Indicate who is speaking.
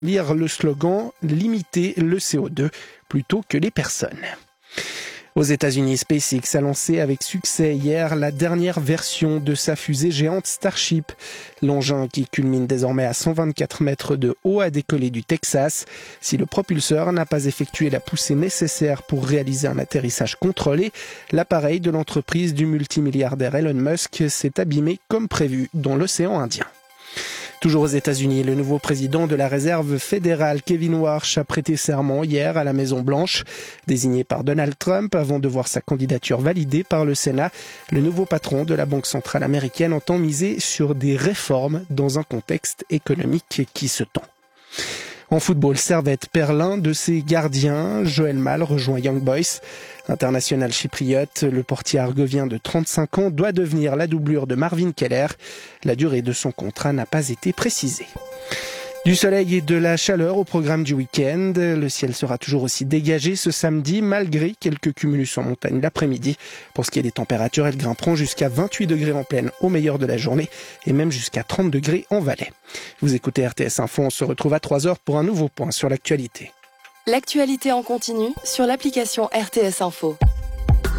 Speaker 1: lire le slogan « Limiter le CO2 » plutôt que les personnes. Aux États-Unis, SpaceX a lancé avec succès hier la dernière version de sa fusée géante Starship. L'engin qui culmine désormais à 124 mètres de haut a décollé du Texas. Si le propulseur n'a pas effectué la poussée nécessaire pour réaliser un atterrissage contrôlé, l'appareil de l'entreprise du multimilliardaire Elon Musk s'est abîmé comme prévu dans l'océan Indien. Toujours aux États-Unis, le nouveau président de la Réserve fédérale, Kevin Warsh, a prêté serment hier à la Maison-Blanche. Désigné par Donald Trump avant de voir sa candidature validée par le Sénat, le nouveau patron de la Banque centrale américaine entend miser sur des réformes dans un contexte économique qui se tend. En football, Servette perd l'un de ses gardiens. Joël Mal rejoint Young Boys. International chypriote, le portier argovien de 35 ans doit devenir la doublure de Marvin Keller. La durée de son contrat n'a pas été précisée. Du soleil et de la chaleur au programme du week-end. Le ciel sera toujours aussi dégagé ce samedi, malgré quelques cumulus en montagne l'après-midi. Pour ce qui est des températures, elles grimperont jusqu'à 28 degrés en plaine au meilleur de la journée et même jusqu'à 30 degrés en Valais. Vous écoutez RTS Info, on se retrouve à 3h pour un nouveau point sur l'actualité.
Speaker 2: L'actualité en continu sur l'application RTS Info.